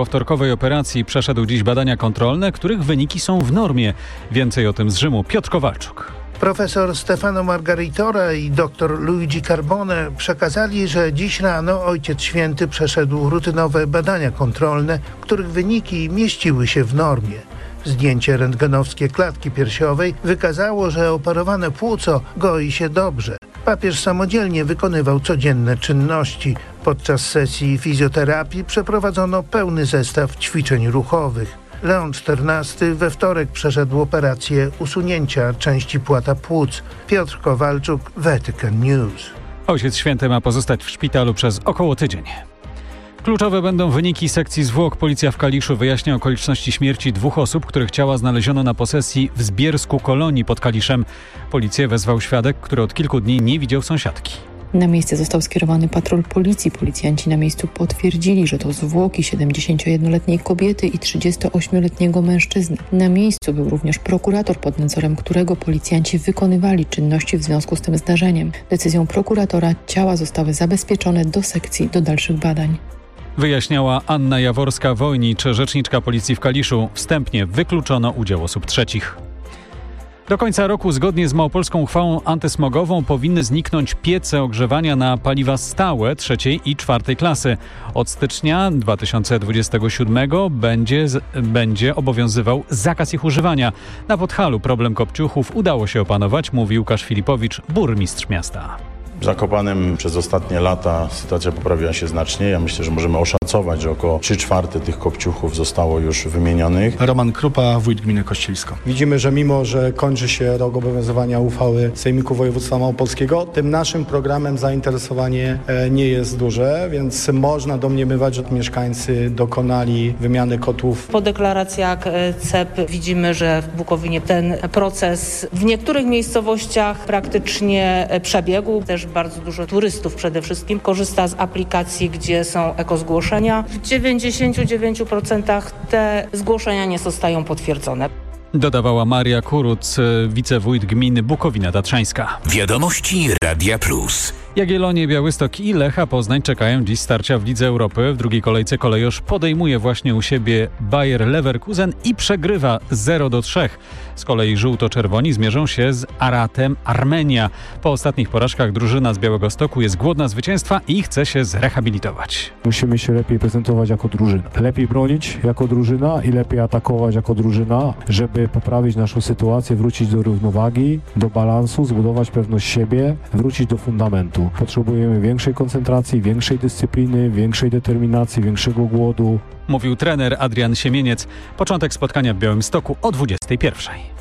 Po wtorkowej operacji przeszedł dziś badania kontrolne, których wyniki są w normie. Więcej o tym z Rzymu Piotr Kowalczuk. Profesor Stefano Margaritora i dr Luigi Carbone przekazali, że dziś rano Ojciec Święty przeszedł rutynowe badania kontrolne, których wyniki mieściły się w normie. Zdjęcie rentgenowskie klatki piersiowej wykazało, że operowane płuco goi się dobrze. Papież samodzielnie wykonywał codzienne czynności. Podczas sesji fizjoterapii przeprowadzono pełny zestaw ćwiczeń ruchowych. Leon XIV we wtorek przeszedł operację usunięcia części płata płuc. Piotr Kowalczuk, Vatican News. Ojciec Święty ma pozostać w szpitalu przez około tydzień. Kluczowe będą wyniki sekcji zwłok. Policja w Kaliszu wyjaśnia okoliczności śmierci 2 osób, których ciała znaleziono na posesji w Zbiersku Kolonii pod Kaliszem. Policję wezwał świadek, który od kilku dni nie widział sąsiadki. Na miejsce został skierowany patrol policji. Policjanci na miejscu potwierdzili, że to zwłoki 71-letniej kobiety i 38-letniego mężczyzny. Na miejscu był również prokurator, pod nadzorem którego policjanci wykonywali czynności w związku z tym zdarzeniem. Decyzją prokuratora ciała zostały zabezpieczone do sekcji do dalszych badań. Wyjaśniała Anna Jaworska-Wojnicz, rzeczniczka policji w Kaliszu. Wstępnie wykluczono udział osób trzecich. Do końca roku, zgodnie z małopolską uchwałą antysmogową, powinny zniknąć piece ogrzewania na paliwa stałe 3. i 4. klasy. Od stycznia 2027 będzie obowiązywał zakaz ich używania. Na Podhalu problem kopciuchów udało się opanować, mówi Łukasz Filipowicz, burmistrz miasta. W Zakopanem przez ostatnie lata sytuacja poprawiła się znacznie. Ja myślę, że możemy oszacować, że około 3/4 tych kopciuchów zostało już wymienionych. Roman Krupa, wójt gminy Kościelisko. Widzimy, że mimo, że kończy się rok obowiązywania uchwały Sejmiku Województwa Małopolskiego, tym naszym programem zainteresowanie nie jest duże, więc można domniemywać, że mieszkańcy dokonali wymiany kotłów. Po deklaracjach CEP widzimy, że w Bukowinie ten proces w niektórych miejscowościach praktycznie przebiegł. Też bardzo dużo turystów przede wszystkim korzysta z aplikacji, gdzie są ekozgłoszenia. W 99% te zgłoszenia nie zostają potwierdzone. Dodawała Maria Kuruc, wicewójt gminy Bukowina Tatrzańska. Wiadomości Radia Plus. Jagiellonie, Białystok i Lecha Poznań czekają dziś starcia w Lidze Europy. W drugiej kolejce Kolejosz podejmuje właśnie u siebie Bayer Leverkusen i przegrywa 0-3. Z kolei żółto-czerwoni zmierzą się z Aratem Armenia. Po ostatnich porażkach drużyna z Białegostoku jest głodna zwycięstwa i chce się zrehabilitować. Musimy się lepiej prezentować jako drużyna. Lepiej bronić jako drużyna i lepiej atakować jako drużyna, żeby poprawić naszą sytuację, wrócić do równowagi, do balansu, zbudować pewność siebie, wrócić do fundamentu. Potrzebujemy większej koncentracji, większej dyscypliny, większej determinacji, większego głodu. Mówił trener Adrian Siemieniec. Początek spotkania w Białymstoku o 21:00.